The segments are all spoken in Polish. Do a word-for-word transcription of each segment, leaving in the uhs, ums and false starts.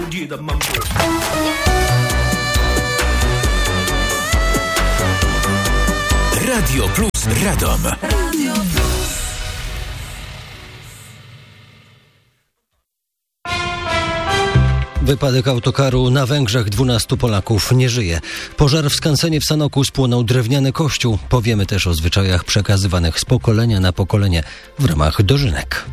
Radio Plus Radom. Radio Plus. Wypadek autokaru na Węgrzech, dwunastu Polaków nie żyje. Pożar w skansenie w Sanoku, spłonął drewniany kościół. Powiemy też o zwyczajach przekazywanych z pokolenia na pokolenie w ramach dożynek.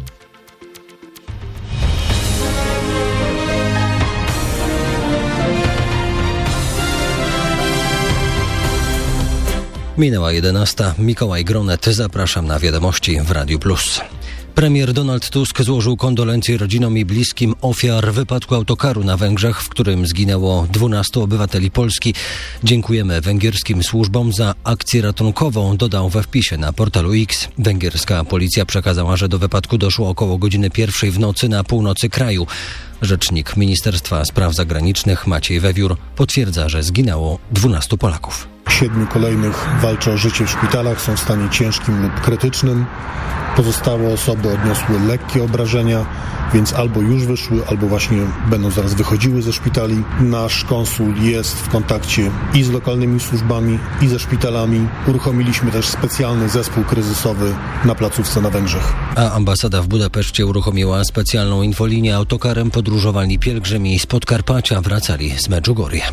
Minęła jedenasta. Mikołaj Gronet. Zapraszam na wiadomości w Radiu Plus. Premier Donald Tusk złożył kondolencje rodzinom i bliskim ofiar wypadku autokaru na Węgrzech, w którym zginęło dwunastu obywateli Polski. Dziękujemy węgierskim służbom za akcję ratunkową, dodał we wpisie na portalu X. Węgierska policja przekazała, że do wypadku doszło około godziny pierwszej w nocy na północy kraju. Rzecznik Ministerstwa Spraw Zagranicznych Maciej Wewiór potwierdza, że zginęło dwunastu Polaków. Siedmiu kolejnych walczy o życie w szpitalach, są w stanie ciężkim lub krytycznym. Pozostałe osoby odniosły lekkie obrażenia, więc albo już wyszły, albo właśnie będą zaraz wychodziły ze szpitali. Nasz konsul jest w kontakcie i z lokalnymi służbami, i ze szpitalami. Uruchomiliśmy też specjalny zespół kryzysowy na placówce na Węgrzech. A ambasada w Budapeszcie uruchomiła specjalną infolinię. Autokarem podróżowali pielgrzymi z Podkarpacia, wracali z Medjugorje.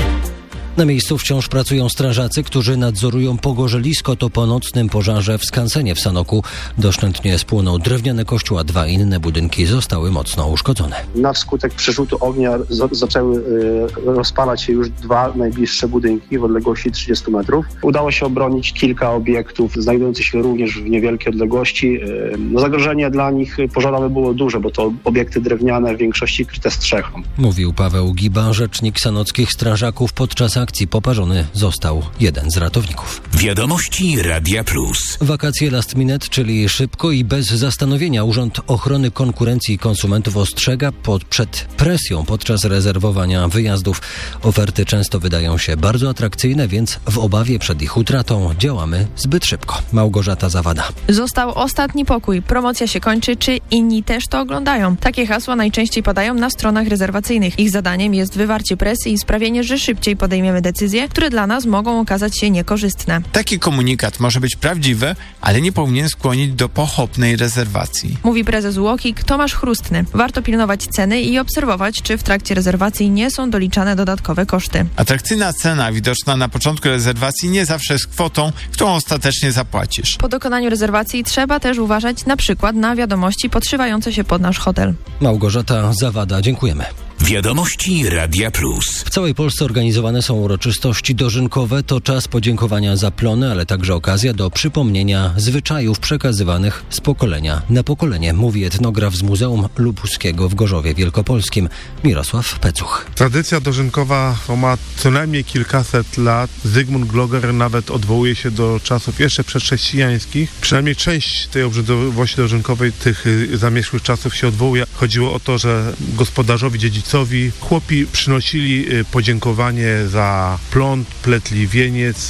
Na miejscu wciąż pracują strażacy, którzy nadzorują pogorzelisko. To po nocnym pożarze w skansenie w Sanoku doszczętnie spłonął drewniany kościół, a dwa inne budynki zostały mocno uszkodzone. Na skutek przerzutu ognia z- zaczęły y, rozpalać się już dwa najbliższe budynki w odległości trzydziestu metrów. Udało się obronić kilka obiektów znajdujących się również w niewielkiej odległości. Y, no, zagrożenie dla nich pożarowe było duże, bo to obiekty drewniane, w większości kryte strzechą. Mówił Paweł Giba, rzecznik sanockich strażaków. Podczas akcji poparzony został jeden z ratowników. Wiadomości Radia Plus. Wakacje last minute, czyli szybko i bez zastanowienia. Urząd Ochrony Konkurencji i Konsumentów ostrzega pod, przed presją podczas rezerwowania wyjazdów. Oferty często wydają się bardzo atrakcyjne, więc w obawie przed ich utratą działamy zbyt szybko. Małgorzata Zawada. Został ostatni pokój, promocja się kończy, czy inni też to oglądają? Takie hasła najczęściej padają na stronach rezerwacyjnych. Ich zadaniem jest wywarcie presji i sprawienie, że szybciej podejmiemy decyzje, które dla nas mogą okazać się niekorzystne. Taki komunikat może być prawdziwy, ale nie powinien skłonić do pochopnej rezerwacji. Mówi prezes UOKiK Tomasz Chrustny. Warto pilnować ceny i obserwować, czy w trakcie rezerwacji nie są doliczane dodatkowe koszty. Atrakcyjna cena widoczna na początku rezerwacji nie zawsze jest kwotą, którą ostatecznie zapłacisz. Po dokonaniu rezerwacji trzeba też uważać na przykład na wiadomości podszywające się pod nasz hotel. Małgorzata Zawada, dziękujemy. Wiadomości Radia Plus. W całej Polsce organizowane są uroczystości dożynkowe. To czas podziękowania za plony, ale także okazja do przypomnienia zwyczajów przekazywanych z pokolenia na pokolenie, mówi etnograf z Muzeum Lubuskiego w Gorzowie Wielkopolskim Mirosław Pecuch. Tradycja dożynkowa ma co najmniej kilkaset lat. Zygmunt Gloger nawet odwołuje się do czasów jeszcze przedchrześcijańskich. Przynajmniej część tej obrzędowości dożynkowej tych zamierzchłych czasów się odwołuje. Chodziło o to, że gospodarzowi, dziedzicowi chłopi przynosili podziękowanie za plon, pletli wieniec,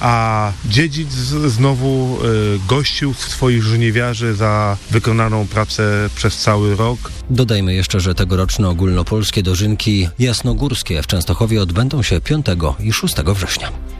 a dziedzic znowu gościł swoich żniwiarzy za wykonaną pracę przez cały rok. Dodajmy jeszcze, że tegoroczne ogólnopolskie dożynki jasnogórskie w Częstochowie odbędą się piątego i szóstego września.